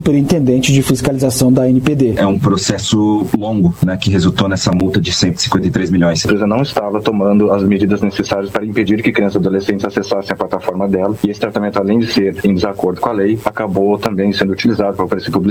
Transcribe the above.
superintendente de fiscalização da ANPD. É um processo longo, né, que resultou nessa multa de 153 milhões. A empresa não estava tomando as medidas necessárias para impedir que crianças e adolescentes acessassem a plataforma dela, e esse tratamento, além de ser em desacordo com a lei, acabou também sendo utilizado para oferecer publicidade